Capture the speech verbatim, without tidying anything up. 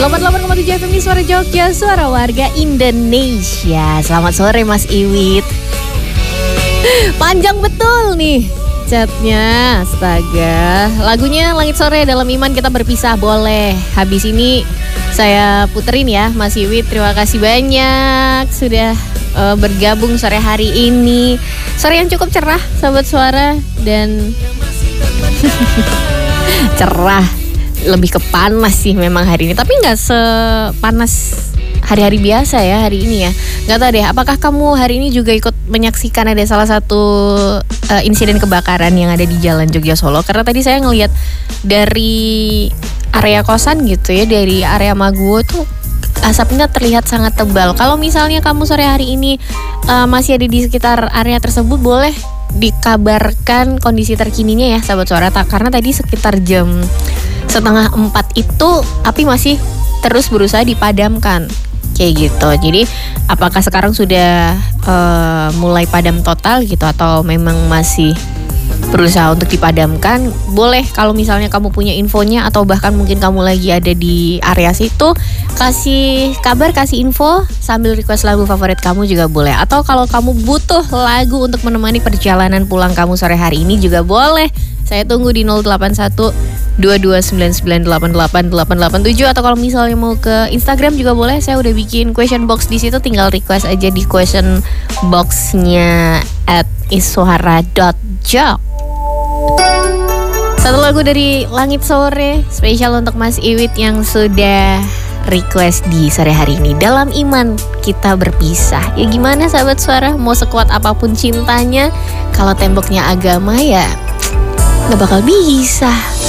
delapan puluh delapan koma tujuh F M di Suara Jogja, suara warga Indonesia. Selamat sore Mas Iwit. Panjang betul nih chatnya, astaga. Lagunya Langit Sore, Dalam Iman Kita Berpisah boleh. Habis ini saya puterin ya Mas Iwit. Terima kasih banyak sudah uh, bergabung sore hari ini. Sore yang cukup cerah sahabat suara. Dan cerah, lebih ke panas sih memang hari ini. Tapi gak sepanas hari-hari biasa ya hari ini ya. Gak tahu deh, apakah kamu hari ini juga ikut menyaksikan ada salah satu uh, insiden kebakaran yang ada di Jalan Jogja Solo? Karena tadi saya ngelihat dari area kosan gitu ya, dari area Maguwo tuh asapnya terlihat sangat tebal. Kalau misalnya kamu sore hari ini uh, masih ada di sekitar area tersebut, boleh dikabarkan kondisi terkininya ya sahabat suara. Karena tadi sekitar jam setengah empat itu api masih terus berusaha dipadamkan kayak gitu. Jadi apakah sekarang sudah uh, mulai padam total gitu atau memang masih berusaha untuk dipadamkan? Boleh kalau misalnya kamu punya infonya atau bahkan mungkin kamu lagi ada di area situ, kasih kabar, kasih info sambil request lagu favorit kamu juga boleh. Atau kalau kamu butuh lagu untuk menemani perjalanan pulang kamu sore hari ini juga boleh. Saya tunggu di nol delapan satu dua dua sembilan sembilan delapan delapan delapan delapan tujuh. Atau kalau misalnya mau ke Instagram juga boleh. Saya udah bikin question box di situ, tinggal request aja di question boxnya at isuhara dot jog. Satu lagu dari Langit Sore spesial untuk Mas Iwit yang sudah request di sore hari ini. Dalam iman kita berpisah. Ya gimana sahabat suara, mau sekuat apapun cintanya, kalau temboknya agama ya gak bakal bisa.